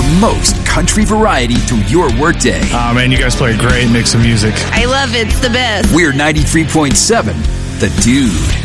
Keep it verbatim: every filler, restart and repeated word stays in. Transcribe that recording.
most country variety through your workday. Oh, man, you guys play a great mix of music. I love it. It's the best. We're ninety-three point seven, The Dude.